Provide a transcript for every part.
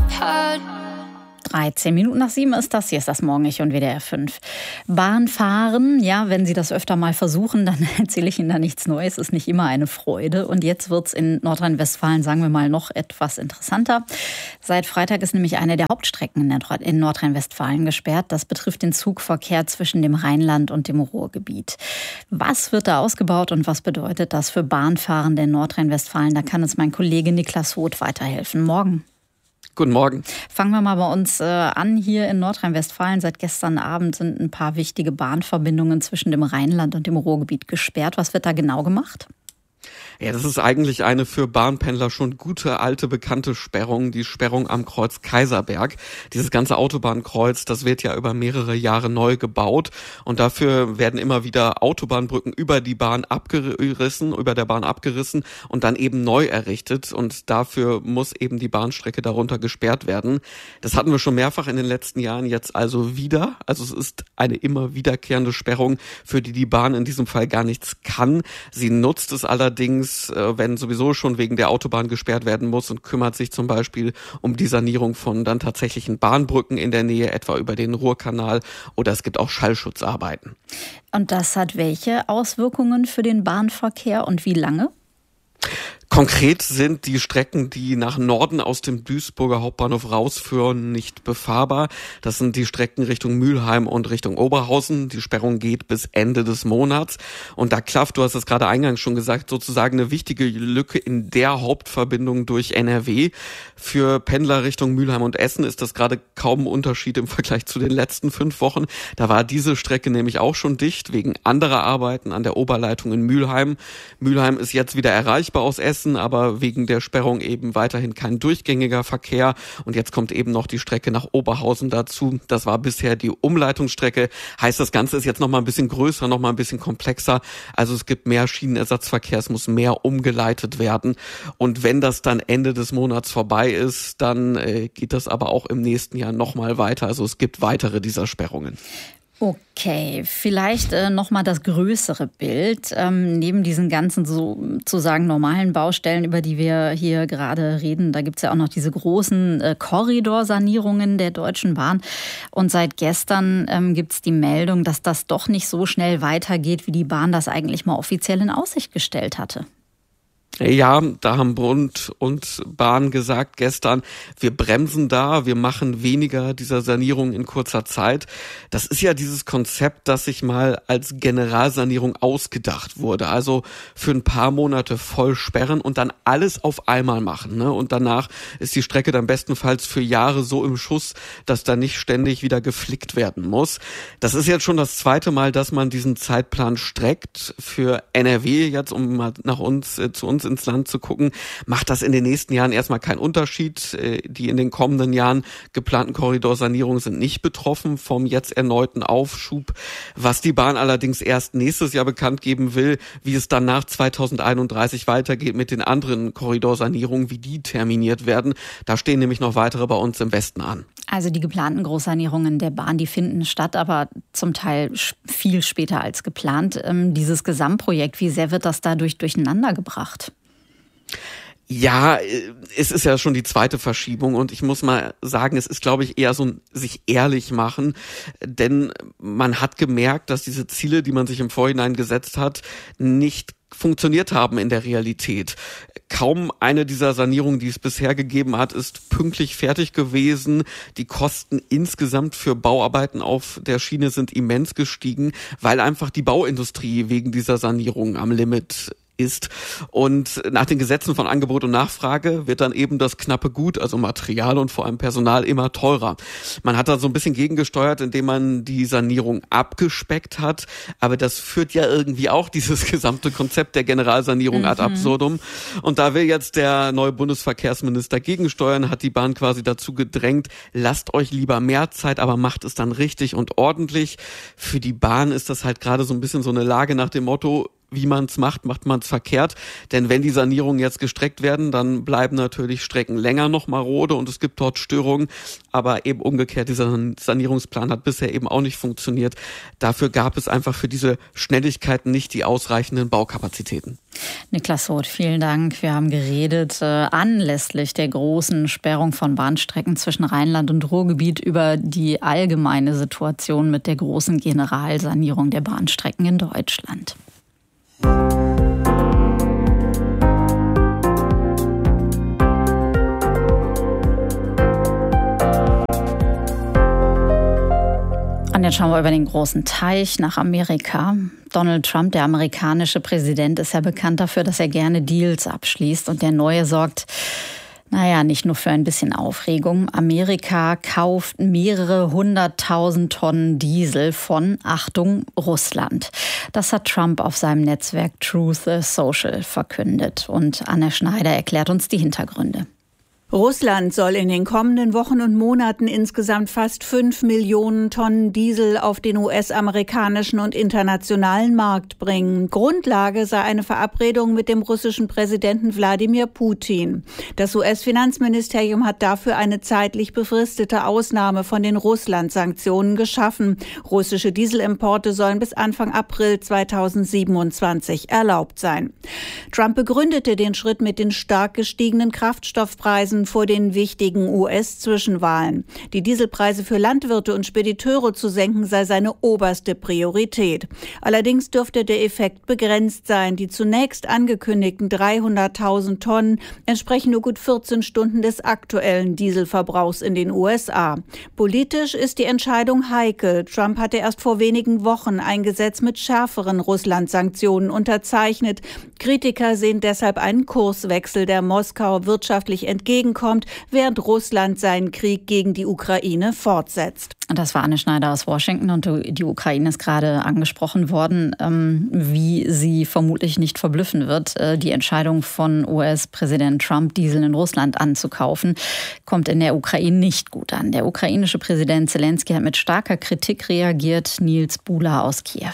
6:13 ist das. Hier ist das Morgen-Ich und WDR 5. Bahnfahren, ja, wenn Sie das öfter mal versuchen, dann erzähle ich Ihnen da nichts Neues. Ist nicht immer eine Freude. Und jetzt wird es in Nordrhein-Westfalen, sagen wir mal, noch etwas interessanter. Seit Freitag ist nämlich eine der Hauptstrecken in Nordrhein-Westfalen gesperrt. Das betrifft den Zugverkehr zwischen dem Rheinland und dem Ruhrgebiet. Was wird da ausgebaut und was bedeutet das für Bahnfahrende in Nordrhein-Westfalen? Da kann uns mein Kollege Niklas Hoth weiterhelfen. Morgen. Guten Morgen. Fangen wir mal bei uns an. Hier in Nordrhein-Westfalen seit gestern Abend sind ein paar wichtige Bahnverbindungen zwischen dem Rheinland und dem Ruhrgebiet gesperrt. Was wird da genau gemacht? Ja, das ist eigentlich eine für Bahnpendler schon gute, alte, bekannte Sperrung, die Sperrung am Kreuz Kaiserberg. Dieses ganze Autobahnkreuz, das wird ja über mehrere Jahre neu gebaut und dafür werden immer wieder Autobahnbrücken über der Bahn abgerissen und dann eben neu errichtet und dafür muss eben die Bahnstrecke darunter gesperrt werden. Das hatten wir schon mehrfach in den letzten Jahren, jetzt also wieder. Also es ist eine immer wiederkehrende Sperrung, für die Bahn in diesem Fall gar nichts kann. Sie nutzt es allerdings, wenn sowieso schon wegen der Autobahn gesperrt werden muss und kümmert sich zum Beispiel um die Sanierung von dann tatsächlichen Bahnbrücken in der Nähe, etwa über den Ruhrkanal, oder es gibt auch Schallschutzarbeiten. Und das hat welche Auswirkungen für den Bahnverkehr und wie lange? Konkret sind die Strecken, die nach Norden aus dem Duisburger Hauptbahnhof rausführen, nicht befahrbar. Das sind die Strecken Richtung Mülheim und Richtung Oberhausen. Die Sperrung geht bis Ende des Monats. Und da klafft, du hast es gerade eingangs schon gesagt, sozusagen eine wichtige Lücke in der Hauptverbindung durch NRW. Für Pendler Richtung Mülheim und Essen ist das gerade kaum ein Unterschied im Vergleich zu den letzten 5 Wochen. Da war diese Strecke nämlich auch schon dicht, wegen anderer Arbeiten an der Oberleitung in Mülheim. Mülheim ist jetzt wieder erreichbar aus Essen, aber wegen der Sperrung eben weiterhin kein durchgängiger Verkehr. Und jetzt kommt eben noch die Strecke nach Oberhausen dazu. Das war bisher die Umleitungsstrecke. Heißt, das Ganze ist jetzt noch mal ein bisschen größer, noch mal ein bisschen komplexer. Also es gibt mehr Schienenersatzverkehr, es muss mehr umgeleitet werden. Und wenn das dann Ende des Monats vorbei ist, dann geht das aber auch im nächsten Jahr noch mal weiter. Also es gibt weitere dieser Sperrungen. Okay, vielleicht nochmal das größere Bild. Neben diesen ganzen sozusagen normalen Baustellen, über die wir hier gerade reden, da gibt es ja auch noch diese großen Korridorsanierungen der Deutschen Bahn. Und seit gestern gibt es die Meldung, dass das doch nicht so schnell weitergeht, wie die Bahn das eigentlich mal offiziell in Aussicht gestellt hatte. Ja, da haben Bund und Bahn gesagt gestern, wir bremsen da, wir machen weniger dieser Sanierung in kurzer Zeit. Das ist ja dieses Konzept, das sich mal als Generalsanierung ausgedacht wurde. Also für ein paar Monate voll sperren und dann alles auf einmal machen, ne? Und danach ist die Strecke dann bestenfalls für Jahre so im Schuss, dass da nicht ständig wieder geflickt werden muss. Das ist jetzt schon das zweite Mal, dass man diesen Zeitplan streckt. Für NRW jetzt, um mal zu uns ins Land zu gucken, macht das in den nächsten Jahren erstmal keinen Unterschied. Die in den kommenden Jahren geplanten Korridorsanierungen sind nicht betroffen vom jetzt erneuten Aufschub. Was die Bahn allerdings erst nächstes Jahr bekannt geben will, wie es dann nach 2031 weitergeht mit den anderen Korridorsanierungen, wie die terminiert werden. Da stehen nämlich noch weitere bei uns im Westen an. Also die geplanten Großsanierungen der Bahn, die finden statt, aber zum Teil viel später als geplant. Dieses Gesamtprojekt, wie sehr wird das dadurch durcheinander gebracht? Ja, es ist ja schon die zweite Verschiebung und ich muss mal sagen, es ist, glaube ich, eher so ein sich ehrlich machen, denn man hat gemerkt, dass diese Ziele, die man sich im Vorhinein gesetzt hat, nicht funktioniert haben in der Realität. Kaum eine dieser Sanierungen, die es bisher gegeben hat, ist pünktlich fertig gewesen. Die Kosten insgesamt für Bauarbeiten auf der Schiene sind immens gestiegen, weil einfach die Bauindustrie wegen dieser Sanierung am Limit ist. Und nach den Gesetzen von Angebot und Nachfrage wird dann eben das knappe Gut, also Material und vor allem Personal, immer teurer. Man hat da so ein bisschen gegengesteuert, indem man die Sanierung abgespeckt hat. Aber das führt ja irgendwie auch dieses gesamte Konzept der Generalsanierung ad absurdum. Und da will jetzt der neue Bundesverkehrsminister gegensteuern, hat die Bahn quasi dazu gedrängt, lasst euch lieber mehr Zeit, aber macht es dann richtig und ordentlich. Für die Bahn ist das halt gerade so ein bisschen so eine Lage nach dem Motto, wie man es macht man es verkehrt. Denn wenn die Sanierungen jetzt gestreckt werden, dann bleiben natürlich Strecken länger noch marode und es gibt dort Störungen. Aber eben umgekehrt, dieser Sanierungsplan hat bisher eben auch nicht funktioniert. Dafür gab es einfach für diese Schnelligkeiten nicht die ausreichenden Baukapazitäten. Niklas Roth, vielen Dank. Wir haben geredet anlässlich der großen Sperrung von Bahnstrecken zwischen Rheinland und Ruhrgebiet über die allgemeine Situation mit der großen Generalsanierung der Bahnstrecken in Deutschland. Und jetzt schauen wir über den großen Teich nach Amerika. Donald Trump, der amerikanische Präsident, ist ja bekannt dafür, dass er gerne Deals abschließt. Und der neue sorgt, nicht nur für ein bisschen Aufregung. Amerika kauft mehrere 100.000 Tonnen Diesel von, Achtung, Russland. Das hat Trump auf seinem Netzwerk Truth Social verkündet. Und Anne Schneider erklärt uns die Hintergründe. Russland soll in den kommenden Wochen und Monaten insgesamt fast 5 Millionen Tonnen Diesel auf den US-amerikanischen und internationalen Markt bringen. Grundlage sei eine Verabredung mit dem russischen Präsidenten Wladimir Putin. Das US-Finanzministerium hat dafür eine zeitlich befristete Ausnahme von den Russland-Sanktionen geschaffen. Russische Dieselimporte sollen bis Anfang April 2027 erlaubt sein. Trump begründete den Schritt mit den stark gestiegenen Kraftstoffpreisen vor den wichtigen US-Zwischenwahlen. Die Dieselpreise für Landwirte und Spediteure zu senken sei seine oberste Priorität. Allerdings dürfte der Effekt begrenzt sein. Die zunächst angekündigten 300.000 Tonnen entsprechen nur gut 14 Stunden des aktuellen Dieselverbrauchs in den USA. Politisch ist die Entscheidung heikel. Trump hatte erst vor wenigen Wochen ein Gesetz mit schärferen Russland-Sanktionen unterzeichnet. Kritiker sehen deshalb einen Kurswechsel, der Moskau wirtschaftlich entgegenkommt, während Russland seinen Krieg gegen die Ukraine fortsetzt. Das war Anne Schneider aus Washington und die Ukraine ist gerade angesprochen worden, wie sie vermutlich nicht verblüffen wird. Die Entscheidung von US-Präsident Trump, Diesel in Russland anzukaufen, kommt in der Ukraine nicht gut an. Der ukrainische Präsident Zelensky hat mit starker Kritik reagiert. Nils Buhler aus Kiew.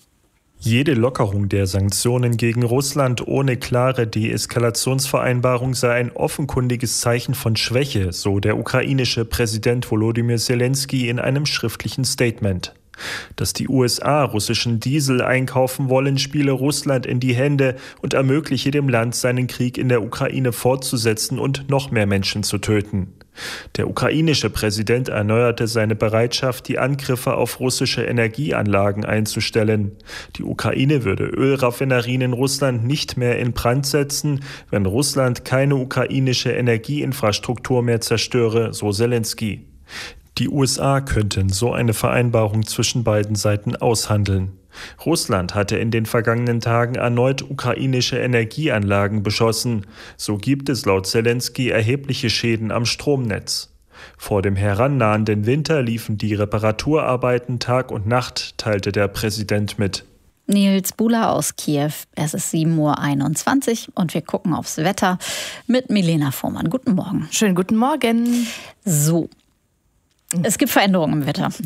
Jede Lockerung der Sanktionen gegen Russland ohne klare Deeskalationsvereinbarung sei ein offenkundiges Zeichen von Schwäche, so der ukrainische Präsident Volodymyr Zelensky in einem schriftlichen Statement. Dass die USA russischen Diesel einkaufen wollen, spiele Russland in die Hände und ermögliche dem Land, seinen Krieg in der Ukraine fortzusetzen und noch mehr Menschen zu töten. Der ukrainische Präsident erneuerte seine Bereitschaft, die Angriffe auf russische Energieanlagen einzustellen. Die Ukraine würde Ölraffinerien in Russland nicht mehr in Brand setzen, wenn Russland keine ukrainische Energieinfrastruktur mehr zerstöre, so Zelensky. Die USA könnten so eine Vereinbarung zwischen beiden Seiten aushandeln. Russland hatte in den vergangenen Tagen erneut ukrainische Energieanlagen beschossen. So gibt es laut Zelensky erhebliche Schäden am Stromnetz. Vor dem herannahenden Winter liefen die Reparaturarbeiten Tag und Nacht, teilte der Präsident mit. Nils Buhler aus Kiew. Es ist 7.21 Uhr und wir gucken aufs Wetter mit Milena Fuhrmann. Guten Morgen. Schönen guten Morgen. So. Es gibt Veränderungen im Wetter.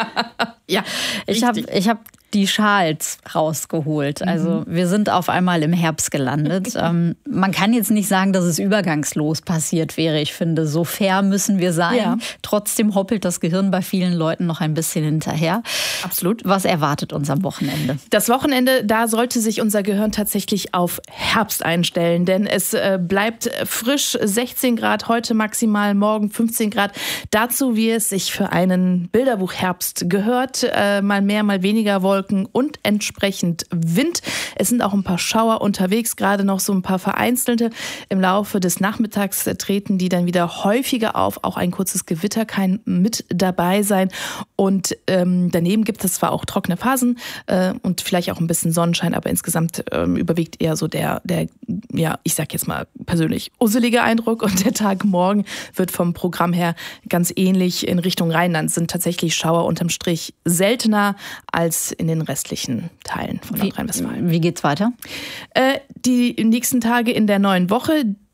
Ja, ich hab die Schals rausgeholt. Also wir sind auf einmal im Herbst gelandet. Man kann jetzt nicht sagen, dass es übergangslos passiert wäre. Ich finde, so fair müssen wir sein. Ja. Trotzdem hoppelt das Gehirn bei vielen Leuten noch ein bisschen hinterher. Absolut. Was erwartet uns am Wochenende? Das Wochenende, da sollte sich unser Gehirn tatsächlich auf Herbst einstellen. Denn es bleibt frisch, 16 Grad heute maximal, morgen 15 Grad. Dazu, wie es sich für einen Bilderbuchherbst gehört, mal mehr, mal weniger Wolken und entsprechend Wind. Es sind auch ein paar Schauer unterwegs, gerade noch so ein paar vereinzelte. Im Laufe des Nachmittags treten die dann wieder häufiger auf. Auch ein kurzes Gewitter kann mit dabei sein. Und daneben gibt es zwar auch trockene Phasen und vielleicht auch ein bisschen Sonnenschein, aber insgesamt überwiegt eher so der, ich sag jetzt mal persönlich, usselige Eindruck. Und der Tag morgen wird vom Programm her ganz ähnlich in Richtung Rheinland. Sind tatsächlich Schauer unterm Strich seltener als in den restlichen Teilen von Nordrhein-Westfalen. Wie geht's weiter? Die nächsten Tage in der neuen Woche,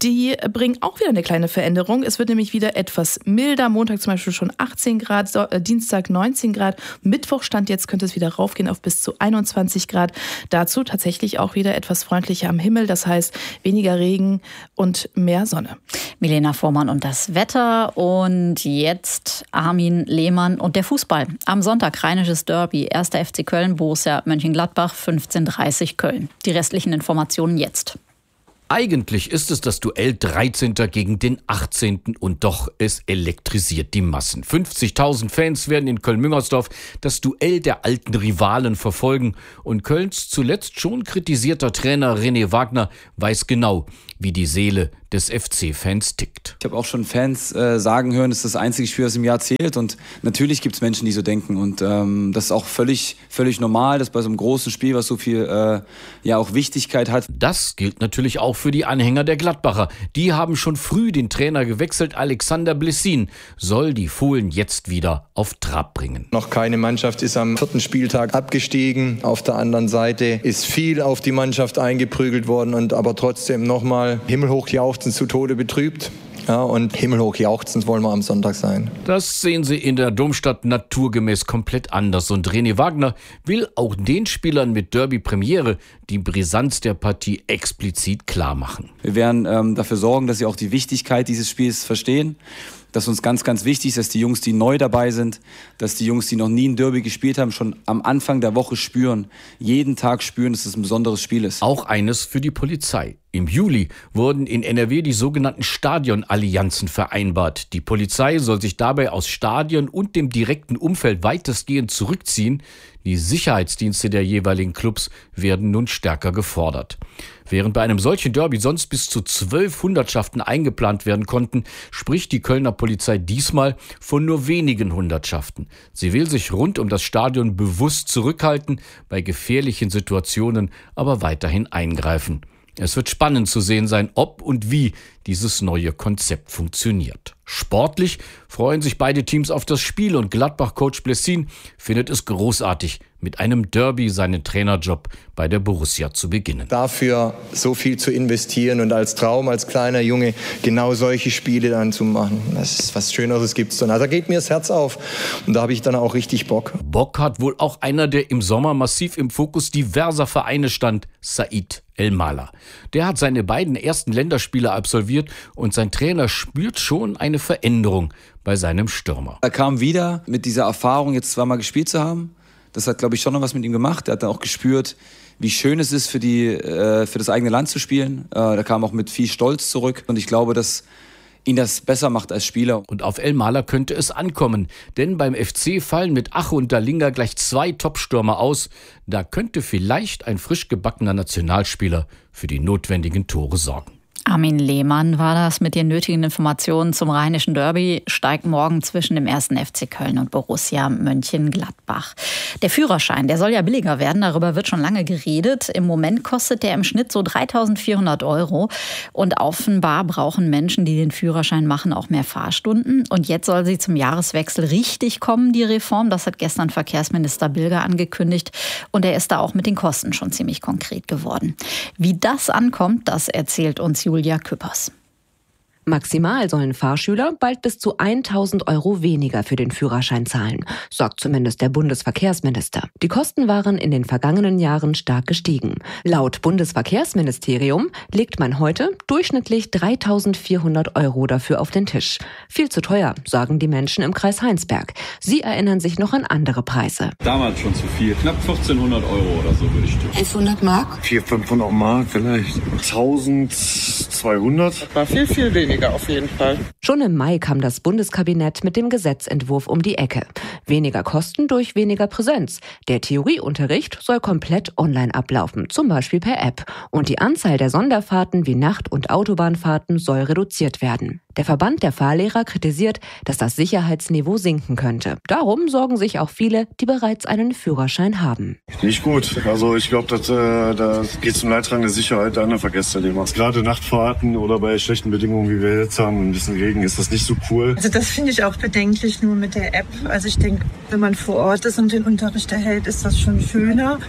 Die bringen auch wieder eine kleine Veränderung. Es wird nämlich wieder etwas milder. Montag zum Beispiel schon 18 Grad, Dienstag 19 Grad. Mittwoch Stand jetzt könnte es wieder raufgehen auf bis zu 21 Grad. Dazu tatsächlich auch wieder etwas freundlicher am Himmel. Das heißt weniger Regen und mehr Sonne. Milena Fuhrmann und das Wetter. Und jetzt Armin Lehmann und der Fußball. Am Sonntag rheinisches Derby. 1. FC Köln, Borussia Mönchengladbach, 15:30 Köln. Die restlichen Informationen jetzt. Eigentlich ist es das Duell 13. gegen den 18. und doch, es elektrisiert die Massen. 50.000 Fans werden in Köln-Müngersdorf das Duell der alten Rivalen verfolgen. Und Kölns zuletzt schon kritisierter Trainer René Wagner weiß genau, wie die Seele des FC-Fans tickt. Ich habe auch schon Fans sagen hören, es ist das einzige Spiel, das im Jahr zählt. Und natürlich gibt es Menschen, die so denken. Und das ist auch völlig normal, dass bei so einem großen Spiel, was so viel auch Wichtigkeit hat. Das gilt natürlich auch für die Anhänger der Gladbacher. Die haben schon früh den Trainer gewechselt. Alexander Blessin soll die Fohlen jetzt wieder auf Trab bringen. Noch keine Mannschaft ist am 4. Spieltag abgestiegen. Auf der anderen Seite ist viel auf die Mannschaft eingeprügelt worden und aber trotzdem nochmal himmelhoch jauchzend zu Tode betrübt. Ja, und himmelhoch jauchzend wollen wir am Sonntag sein. Das sehen sie in der Domstadt naturgemäß komplett anders. Und René Wagner will auch den Spielern mit Derby-Premiere die Brisanz der Partie explizit klar machen. Wir werden dafür sorgen, dass sie auch die Wichtigkeit dieses Spiels verstehen. Dass uns ganz, ganz wichtig ist, dass die Jungs, die neu dabei sind, dass die Jungs, die noch nie ein Derby gespielt haben, schon am Anfang der Woche spüren, jeden Tag spüren, dass es ein besonderes Spiel ist. Auch eines für die Polizei. Im Juli wurden in NRW die sogenannten Stadionallianzen vereinbart. Die Polizei soll sich dabei aus Stadion und dem direkten Umfeld weitestgehend zurückziehen. Die Sicherheitsdienste der jeweiligen Clubs werden nun stärker gefordert. Während bei einem solchen Derby sonst bis zu 12 Hundertschaften eingeplant werden konnten, spricht die Kölner Polizei diesmal von nur wenigen Hundertschaften. Sie will sich rund um das Stadion bewusst zurückhalten, bei gefährlichen Situationen aber weiterhin eingreifen. Es wird spannend zu sehen sein, ob und wie dieses neue Konzept funktioniert. Sportlich freuen sich beide Teams auf das Spiel und Gladbach-Coach Blessin findet es großartig, mit einem Derby seinen Trainerjob bei der Borussia zu beginnen. Dafür so viel zu investieren und als Traum, als kleiner Junge, genau solche Spiele dann zu machen. Das ist was Schöneres gibt's dann. Also da geht mir das Herz auf und da habe ich dann auch richtig Bock. Bock hat wohl auch einer, der im Sommer massiv im Fokus diverser Vereine stand, Said El-Mala. Der hat seine beiden ersten Länderspiele absolviert und sein Trainer spürt schon eine Veränderung bei seinem Stürmer. Er kam wieder mit dieser Erfahrung, jetzt zweimal gespielt zu haben. Das hat, glaube ich, schon noch was mit ihm gemacht. Er hat dann auch gespürt, wie schön es ist, für das eigene Land zu spielen. Er kam auch mit viel Stolz zurück. Und ich glaube, dass ihn das besser macht als Spieler. Und auf El-Mala könnte es ankommen. Denn beim FC fallen mit Ache und Dalinga gleich 2 Topstürmer aus. Da könnte vielleicht ein frisch gebackener Nationalspieler für die notwendigen Tore sorgen. Armin Lehmann war das mit den nötigen Informationen zum rheinischen Derby. Steigt morgen zwischen dem 1. FC Köln und Borussia Mönchengladbach. Der Führerschein, der soll ja billiger werden, darüber wird schon lange geredet. Im Moment kostet der im Schnitt so 3.400 €. Und offenbar brauchen Menschen, die den Führerschein machen, auch mehr Fahrstunden. Und jetzt soll sie zum Jahreswechsel richtig kommen, die Reform. Das hat gestern Verkehrsminister Bilger angekündigt. Und er ist da auch mit den Kosten schon ziemlich konkret geworden. Wie das ankommt, das erzählt uns Julia Küppers. Maximal sollen Fahrschüler bald bis zu 1.000 € weniger für den Führerschein zahlen, sagt zumindest der Bundesverkehrsminister. Die Kosten waren in den vergangenen Jahren stark gestiegen. Laut Bundesverkehrsministerium legt man heute durchschnittlich 3.400 € dafür auf den Tisch. Viel zu teuer, sagen die Menschen im Kreis Heinsberg. Sie erinnern sich noch an andere Preise. Damals schon zu viel. Knapp 1.400 € oder so würde ich tun. 1100 Mark? 400-500 Mark vielleicht. 1.200? Das war viel weniger. Auf jeden Fall. Schon im Mai kam das Bundeskabinett mit dem Gesetzentwurf um die Ecke. Weniger Kosten durch weniger Präsenz. Der Theorieunterricht soll komplett online ablaufen, zum Beispiel per App. Und die Anzahl der Sonderfahrten wie Nacht- und Autobahnfahrten soll reduziert werden. Der Verband der Fahrlehrer kritisiert, dass das Sicherheitsniveau sinken könnte. Darum sorgen sich auch viele, die bereits einen Führerschein haben. Nicht gut. Also ich glaube, das geht zum Leidtragenden der Sicherheit der anderen Verkehrsteilnehmer. Gerade Nachtfahrten oder bei schlechten Bedingungen, wie wir jetzt haben, ein bisschen Regen, ist das nicht so cool. Also das finde ich auch bedenklich nur mit der App. Also ich denke, wenn man vor Ort ist und den Unterricht erhält, ist das schon schöner.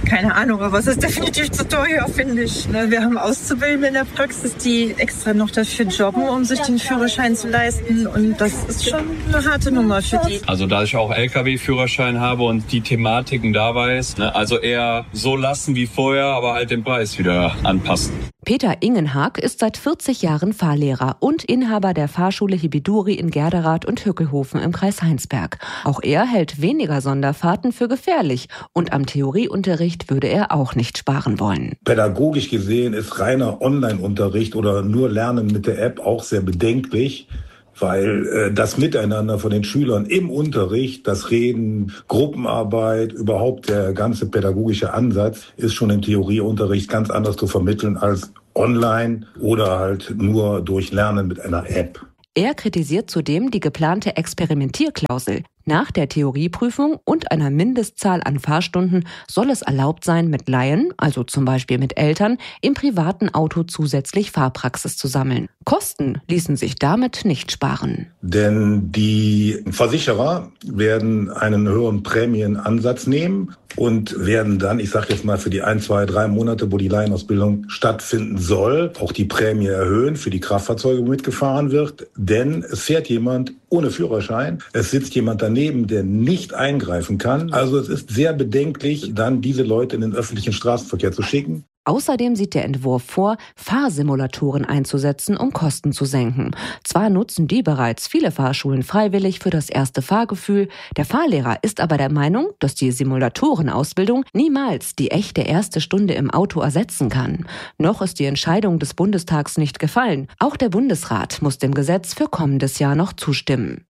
Keine Ahnung, aber es ist definitiv zu teuer, finde ich. Wir haben Auszubildende in der Praxis, die extra noch dafür jobben, um sich den Führerschein zu leisten. Und das ist schon eine harte Nummer für die. Also da ich auch LKW-Führerschein habe und die Thematiken da weiß, also eher so lassen wie vorher, aber halt den Preis wieder anpassen. Peter Ingenhag ist seit 40 Jahren Fahrlehrer und Inhaber der Fahrschule Hibiduri in Gerderath und Hückelhofen im Kreis Heinsberg. Auch er hält weniger Sonderfahrten für gefährlich und am Theorieunterricht würde er auch nicht sparen wollen. Pädagogisch gesehen ist reiner Online-Unterricht oder nur Lernen mit der App auch sehr bedenklich, weil das Miteinander von den Schülern im Unterricht, das Reden, Gruppenarbeit, überhaupt der ganze pädagogische Ansatz ist schon im Theorieunterricht ganz anders zu vermitteln als online oder halt nur durch Lernen mit einer App. Er kritisiert zudem die geplante Experimentierklausel. Nach der Theorieprüfung und einer Mindestzahl an Fahrstunden soll es erlaubt sein, mit Laien, also zum Beispiel mit Eltern, im privaten Auto zusätzlich Fahrpraxis zu sammeln. Kosten ließen sich damit nicht sparen. Denn die Versicherer werden einen höheren Prämienansatz nehmen und werden dann, ich sage jetzt mal für die 1, 2, 3 Monate, wo die Laienausbildung stattfinden soll, auch die Prämie erhöhen für die Kraftfahrzeuge, wo mitgefahren wird. Denn es fährt jemand ohne Führerschein, es sitzt jemand daneben, der nicht eingreifen kann. Also es ist sehr bedenklich, dann diese Leute in den öffentlichen Straßenverkehr zu schicken. Außerdem sieht der Entwurf vor, Fahrsimulatoren einzusetzen, um Kosten zu senken. Zwar nutzen die bereits viele Fahrschulen freiwillig für das erste Fahrgefühl, der Fahrlehrer ist aber der Meinung, dass die Simulatorenausbildung niemals die echte erste Stunde im Auto ersetzen kann. Noch ist die Entscheidung des Bundestags nicht gefallen. Auch der Bundesrat muss dem Gesetz für kommendes Jahr noch zustimmen.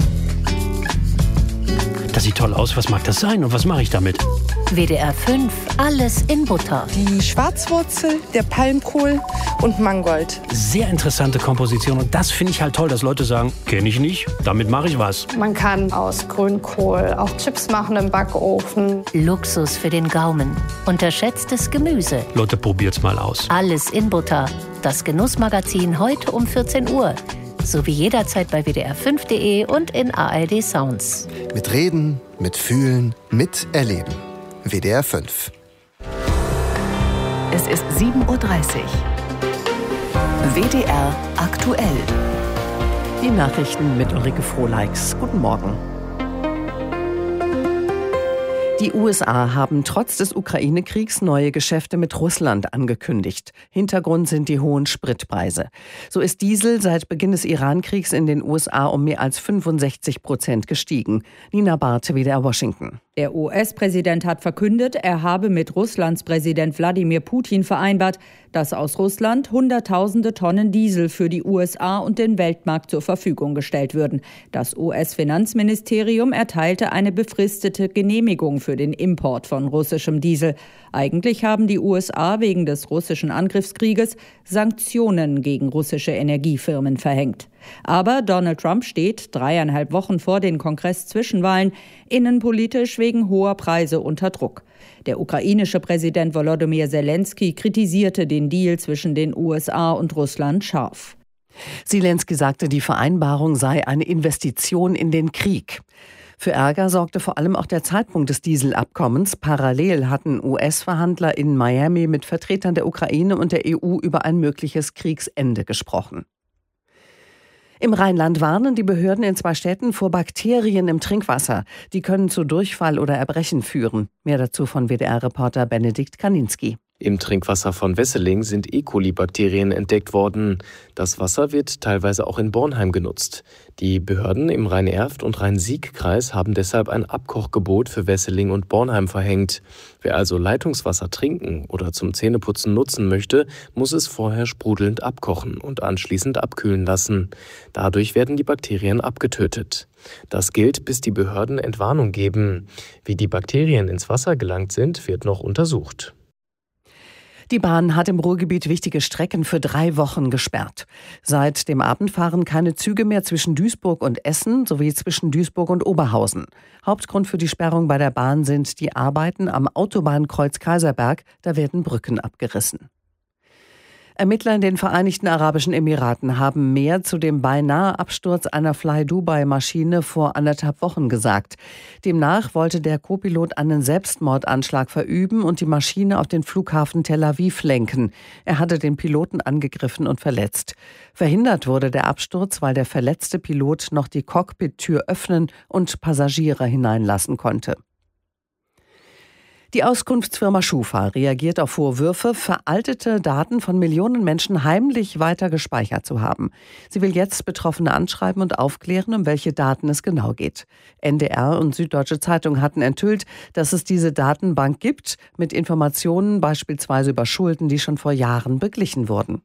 Das sieht toll aus. Was mag das sein und was mache ich damit? WDR 5, alles in Butter. Die Schwarzwurzel, der Palmkohl und Mangold. Sehr interessante Komposition und das finde ich halt toll, dass Leute sagen, kenne ich nicht, damit mache ich was. Man kann aus Grünkohl auch Chips machen im Backofen. Luxus für den Gaumen. Unterschätztes Gemüse. Leute, probiert's mal aus. Alles in Butter. Das Genussmagazin heute um 14 Uhr. Sowie jederzeit bei wdr5.de und in ARD Sounds. Mit Reden, mit Fühlen, mit Erleben. WDR 5. Es ist 7:30 Uhr. WDR aktuell. Die Nachrichten mit Ulrike Frohleix. Guten Morgen. Die USA haben trotz des Ukraine-Kriegs neue Geschäfte mit Russland angekündigt. Hintergrund sind die hohen Spritpreise. So ist Diesel seit Beginn des Iran-Kriegs in den USA um mehr als 65% gestiegen. Nina Barth, WDR Washington. Der US-Präsident hat verkündet, er habe mit Russlands Präsident Wladimir Putin vereinbart, dass aus Russland Hunderttausende Tonnen Diesel für die USA und den Weltmarkt zur Verfügung gestellt würden. Das US-Finanzministerium erteilte eine befristete Genehmigung für den Import von russischem Diesel. Eigentlich haben die USA wegen des russischen Angriffskrieges Sanktionen gegen russische Energiefirmen verhängt. Aber Donald Trump steht 3,5 Wochen vor den Kongress-Zwischenwahlen innenpolitisch wegen hoher Preise unter Druck. Der ukrainische Präsident Volodymyr Zelensky kritisierte den Deal zwischen den USA und Russland scharf. Zelensky sagte, die Vereinbarung sei eine Investition in den Krieg. Für Ärger sorgte vor allem auch der Zeitpunkt des Dieselabkommens. Parallel hatten US-Verhandler in Miami mit Vertretern der Ukraine und der EU über ein mögliches Kriegsende gesprochen. Im Rheinland warnen die Behörden in 2 Städten vor Bakterien im Trinkwasser. Die können zu Durchfall oder Erbrechen führen. Mehr dazu von WDR-Reporter Benedikt Kaninski. Im Trinkwasser von Wesseling sind E. coli-Bakterien entdeckt worden. Das Wasser wird teilweise auch in Bornheim genutzt. Die Behörden im Rhein-Erft- und Rhein-Sieg-Kreis haben deshalb ein Abkochgebot für Wesseling und Bornheim verhängt. Wer also Leitungswasser trinken oder zum Zähneputzen nutzen möchte, muss es vorher sprudelnd abkochen und anschließend abkühlen lassen. Dadurch werden die Bakterien abgetötet. Das gilt, bis die Behörden Entwarnung geben. Wie die Bakterien ins Wasser gelangt sind, wird noch untersucht. Die Bahn hat im Ruhrgebiet wichtige Strecken für 3 Wochen gesperrt. Seit dem Abend fahren keine Züge mehr zwischen Duisburg und Essen sowie zwischen Duisburg und Oberhausen. Hauptgrund für die Sperrung bei der Bahn sind die Arbeiten am Autobahnkreuz Kaiserberg. Da werden Brücken abgerissen. Ermittler in den Vereinigten Arabischen Emiraten haben mehr zu dem beinahe Absturz einer Fly-Dubai-Maschine vor 1,5 Wochen gesagt. Demnach wollte der Co-Pilot einen Selbstmordanschlag verüben und die Maschine auf den Flughafen Tel Aviv lenken. Er hatte den Piloten angegriffen und verletzt. Verhindert wurde der Absturz, weil der verletzte Pilot noch die Cockpit-Tür öffnen und Passagiere hineinlassen konnte. Die Auskunftsfirma Schufa reagiert auf Vorwürfe, veraltete Daten von Millionen Menschen heimlich weiter gespeichert zu haben. Sie will jetzt Betroffene anschreiben und aufklären, um welche Daten es genau geht. NDR und Süddeutsche Zeitung hatten enthüllt, dass es diese Datenbank gibt, mit Informationen beispielsweise über Schulden, die schon vor Jahren beglichen wurden.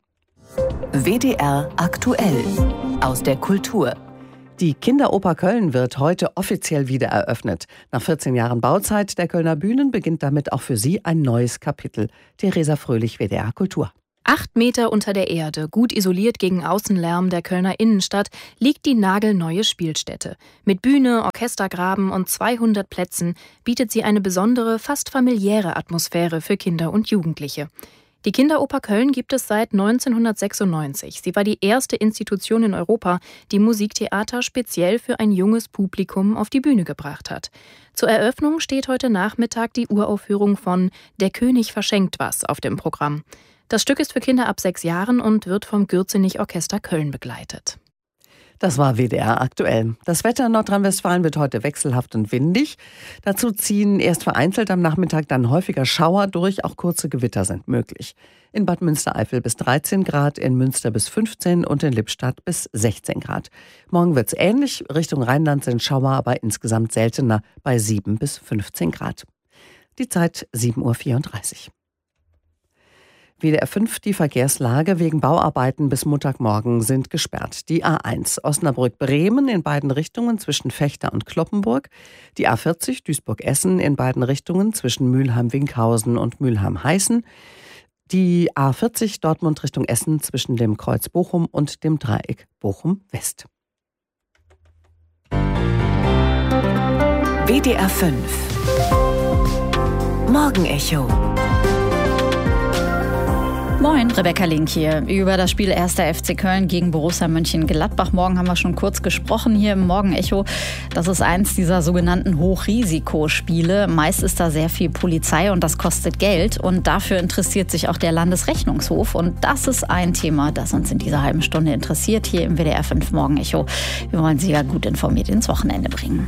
WDR aktuell aus der Kultur. Die Kinderoper Köln wird heute offiziell wieder eröffnet. Nach 14 Jahren Bauzeit der Kölner Bühnen beginnt damit auch für sie ein neues Kapitel. Theresa Fröhlich, WDR Kultur. 8 Meter unter der Erde, gut isoliert gegen Außenlärm der Kölner Innenstadt, liegt die nagelneue Spielstätte. Mit Bühne, Orchestergraben und 200 Plätzen bietet sie eine besondere, fast familiäre Atmosphäre für Kinder und Jugendliche. Die Kinderoper Köln gibt es seit 1996. Sie war die erste Institution in Europa, die Musiktheater speziell für ein junges Publikum auf die Bühne gebracht hat. Zur Eröffnung steht heute Nachmittag die Uraufführung von Der König verschenkt was auf dem Programm. Das Stück ist für Kinder ab 6 Jahren und wird vom Gürzenich Orchester Köln begleitet. Das war WDR aktuell. Das Wetter in Nordrhein-Westfalen wird heute wechselhaft und windig. Dazu ziehen erst vereinzelt am Nachmittag dann häufiger Schauer durch. Auch kurze Gewitter sind möglich. In Bad Münstereifel bis 13 Grad, in Münster bis 15 und in Lippstadt bis 16 Grad. Morgen wird es ähnlich. Richtung Rheinland sind Schauer aber insgesamt seltener bei 7 bis 15 Grad. Die Zeit 7.34 Uhr. WDR 5, die Verkehrslage wegen Bauarbeiten bis Montagmorgen sind gesperrt. Die A1 Osnabrück-Bremen in beiden Richtungen zwischen Vechta und Cloppenburg. Die A40 Duisburg-Essen in beiden Richtungen zwischen Mülheim-Winkhausen und Mülheim-Heißen. Die A40 Dortmund Richtung Essen zwischen dem Kreuz Bochum und dem Dreieck Bochum-West. WDR 5 Morgenecho. Moin, Rebecca Link hier über das Spiel 1. FC Köln gegen Borussia Mönchengladbach. Morgen haben wir schon kurz gesprochen hier im Morgenecho. Das ist eins dieser sogenannten Hochrisikospiele. Meist ist da sehr viel Polizei und das kostet Geld. Und dafür interessiert sich auch der Landesrechnungshof. Und das ist ein Thema, das uns in dieser halben Stunde interessiert hier im WDR 5 Morgenecho. Wir wollen Sie ja gut informiert ins Wochenende bringen.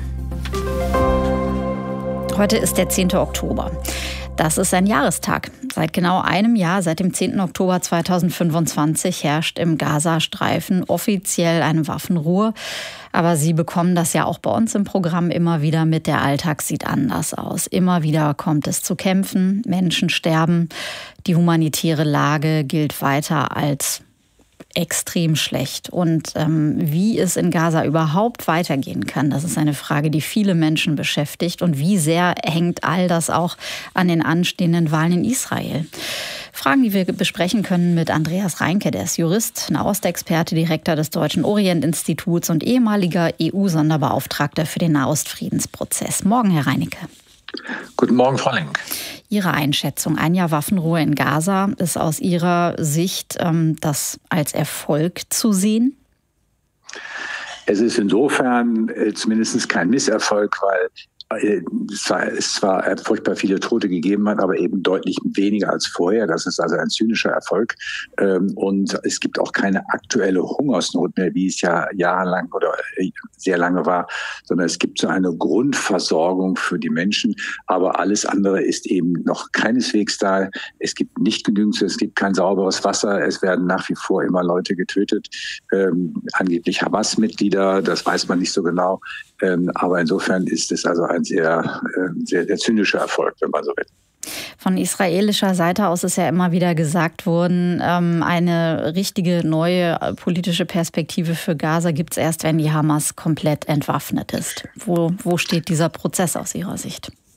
Heute ist der 10. Oktober. Das ist ein Jahrestag. Seit genau einem Jahr, seit dem 10. Oktober 2025, herrscht im Gazastreifen offiziell eine Waffenruhe. Aber Sie bekommen das ja auch bei uns im Programm immer wieder mit. Der Alltag sieht anders aus. Immer wieder kommt es zu Kämpfen, Menschen sterben. Die humanitäre Lage gilt weiter als extrem schlecht. Und wie es in Gaza überhaupt weitergehen kann, das ist eine Frage, die viele Menschen beschäftigt. Und wie sehr hängt all das auch an den anstehenden Wahlen in Israel? Fragen, die wir besprechen können mit Andreas Reinke. Der ist Jurist, Nahostexperte, Direktor des Deutschen Orient-Instituts und ehemaliger EU-Sonderbeauftragter für den Nahostfriedensprozess. Morgen, Herr Reinke. Guten Morgen, Frau Lenk. Ihre Einschätzung, ein Jahr Waffenruhe in Gaza, ist aus Ihrer Sicht das als Erfolg zu sehen? Es ist insofern zumindest kein Misserfolg, weil es zwar furchtbar viele Tote gegeben hat, aber eben deutlich weniger als vorher. Das ist also ein zynischer Erfolg. Und es gibt auch keine aktuelle Hungersnot mehr, wie es ja jahrelang oder sehr lange war, sondern es gibt so eine Grundversorgung für die Menschen. Aber alles andere ist eben noch keineswegs da. Es gibt nicht genügend, es gibt kein sauberes Wasser. Es werden nach wie vor immer Leute getötet, angeblich Hamas-Mitglieder. Das weiß man nicht so genau. Aber insofern ist es also ein sehr zynischer Erfolg, wenn man so will. Von israelischer Seite aus ist ja immer wieder gesagt worden, eine richtige neue politische Perspektive für Gaza gibt es erst, wenn die Hamas komplett entwaffnet ist. Wo steht dieser Prozess aus Ihrer Sicht?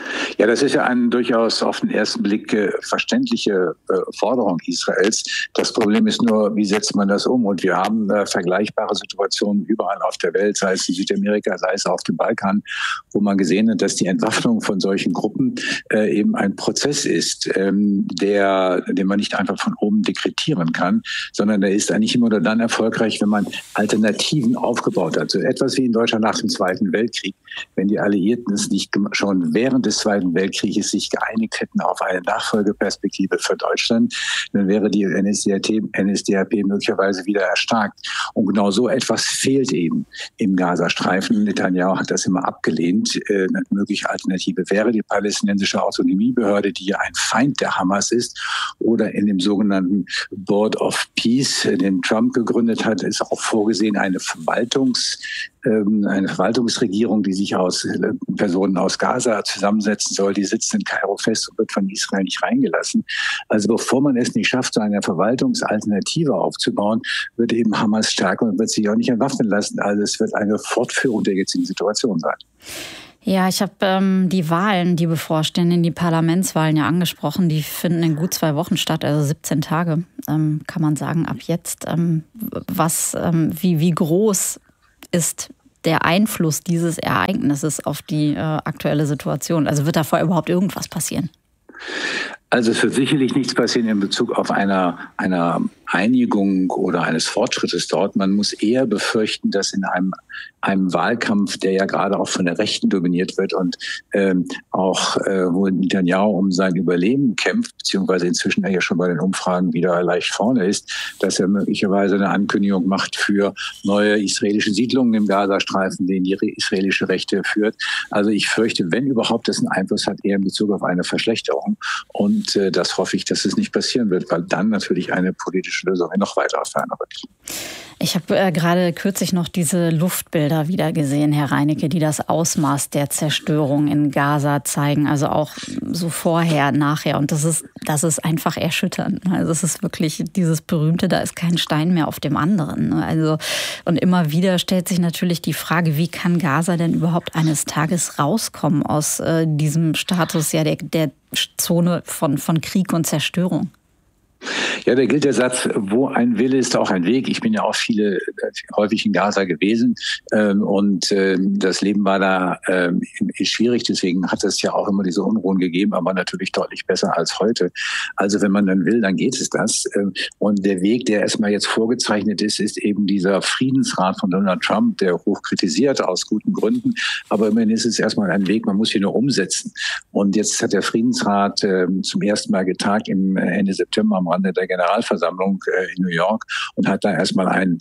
Ja, das ist ja eine durchaus auf den ersten Blick verständliche Forderung Israels. Das Problem ist nur, wie setzt man das um? Und wir haben vergleichbare Situationen überall auf der Welt, sei es in Südamerika, sei es auf dem Balkan, wo man gesehen hat, dass die Entwaffnung von solchen Gruppen eben ein Prozess ist, den man nicht einfach von oben dekretieren kann, sondern der ist eigentlich immer nur dann erfolgreich, wenn man Alternativen aufgebaut hat. So etwas wie in Deutschland nach dem Zweiten Weltkrieg, wenn die Alliierten es nicht schon während des Zweiten Weltkrieges sich geeinigt hätten auf eine Nachfolgeperspektive für Deutschland, dann wäre die NSDAP möglicherweise wieder erstarkt. Und genau so etwas fehlt eben im Gazastreifen. Netanyahu hat das immer abgelehnt. Eine mögliche Alternative wäre die palästinensische Autonomiebehörde, die ja ein Feind der Hamas ist, oder in dem sogenannten Board of Peace, den Trump gegründet hat, ist auch vorgesehen eine Verwaltungsregierung, die sich aus Personen aus Gaza zusammensetzen soll. Die sitzt in Kairo fest und wird von Israel nicht reingelassen. Also bevor man es nicht schafft, so eine Verwaltungsalternative aufzubauen, wird eben Hamas stärker und wird sich auch nicht entwaffnen lassen. Also es wird eine Fortführung der jetzigen Situation sein. Ja, ich habe die Wahlen, die bevorstehen, die Parlamentswahlen ja angesprochen. Die finden in gut 2 Wochen statt, also 17 Tage, kann man sagen, ab jetzt. Wie groß ist der Einfluss dieses Ereignisses auf die aktuelle Situation? Also wird da vorher überhaupt irgendwas passieren? Also es wird sicherlich nichts passieren in Bezug auf einer Einigung oder eines Fortschrittes dort. Man muss eher befürchten, dass in einem Wahlkampf, der ja gerade auch von der Rechten dominiert wird und wo Netanyahu um sein Überleben kämpft, beziehungsweise inzwischen ja schon bei den Umfragen wieder leicht vorne ist, dass er möglicherweise eine Ankündigung macht für neue israelische Siedlungen im Gazastreifen, denen die israelische Rechte führt. Also ich fürchte, wenn überhaupt das einen Einfluss hat, eher in Bezug auf eine Verschlechterung. Und das hoffe ich, dass es nicht passieren wird, weil dann natürlich eine politische Lösung in noch weiterer Ferne rückt. Ich habe gerade kürzlich noch diese Luftbilder wieder gesehen, Herr Reinecke, die das Ausmaß der Zerstörung in Gaza zeigen. Also auch so vorher, nachher. Und das ist einfach erschütternd. Also es ist wirklich dieses berühmte, da ist kein Stein mehr auf dem anderen. Also, und immer wieder stellt sich natürlich die Frage, wie kann Gaza denn überhaupt eines Tages rauskommen aus diesem Status der Zone von Krieg und Zerstörung? Ja, da gilt der Satz, wo ein Wille ist auch ein Weg. Ich bin ja auch häufig in Gaza gewesen und das Leben war da schwierig. Deswegen hat es ja auch immer diese Unruhen gegeben, aber natürlich deutlich besser als heute. Also wenn man dann will, dann geht es das. Und der Weg, der erstmal jetzt vorgezeichnet ist, ist eben dieser Friedensrat von Donald Trump, der hoch kritisiert aus guten Gründen. Aber immerhin ist es erstmal ein Weg, man muss ihn nur umsetzen. Und jetzt hat der Friedensrat zum ersten Mal getagt im Ende September am Rande der Generalversammlung in New York und hat da erstmal einen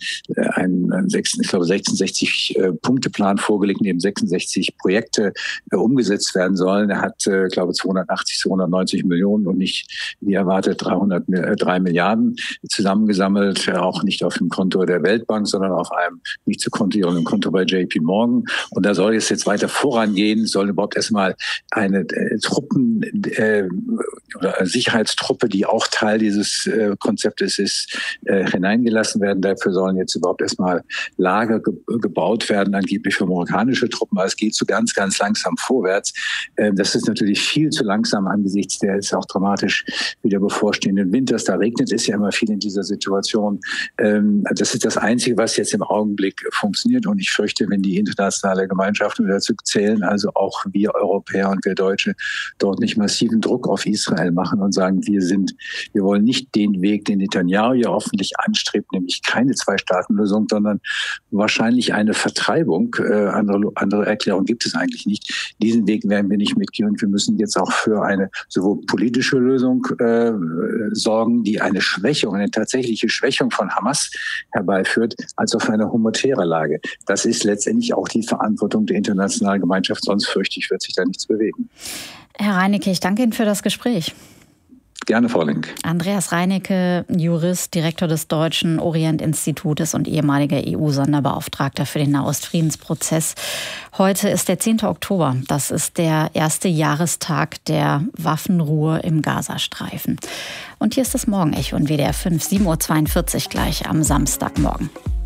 66-Punkte-Plan vorgelegt, in dem 66 Projekte umgesetzt werden sollen. Er hat, glaube ich, 290 Millionen und nicht, wie erwartet, 3 Milliarden zusammengesammelt, auch nicht auf dem Konto der Weltbank, sondern auf einem nicht zu kontierenden Konto bei JP Morgan. Und da soll es jetzt weiter vorangehen, soll überhaupt erstmal eine oder eine Sicherheitstruppe, die auch Teil dieses Konzeptes ist, hineingelassen werden. Dafür sollen jetzt überhaupt erstmal Lager gebaut werden, angeblich für amerikanische Truppen. Aber es geht so ganz, ganz langsam vorwärts. Das ist natürlich viel zu langsam angesichts des auch dramatisch wieder bevorstehenden Winters. Da regnet es ja immer viel in dieser Situation. Das ist das Einzige, was jetzt im Augenblick funktioniert. Und ich fürchte, wenn die internationale Gemeinschaft dazu zählen, also auch wir Europäer und wir Deutsche, dort nicht massiven Druck auf Israel machen und sagen, wir wollen nicht den Weg, den Netanyahu ja hoffentlich anstrebt, nämlich keine Zwei-Staaten-Lösung, sondern wahrscheinlich eine Vertreibung. Andere Erklärung gibt es eigentlich nicht. Diesen Weg werden wir nicht mitgehen und wir müssen jetzt auch für eine sowohl politische Lösung sorgen, die eine tatsächliche Schwächung von Hamas herbeiführt, als auch für eine humanitäre Lage. Das ist letztendlich auch die Verantwortung der internationalen Gemeinschaft, sonst fürchte ich, wird sich da nichts bewegen. Herr Reinecke, ich danke Ihnen für das Gespräch. Gerne, Frau Link. Andreas Reinecke, Jurist, Direktor des Deutschen Orient-Institutes und ehemaliger EU-Sonderbeauftragter für den Nahostfriedensprozess. Heute ist der 10. Oktober. Das ist der erste Jahrestag der Waffenruhe im Gazastreifen. Und hier ist das Morgenecho in WDR 5, 7.42 Uhr gleich am Samstagmorgen.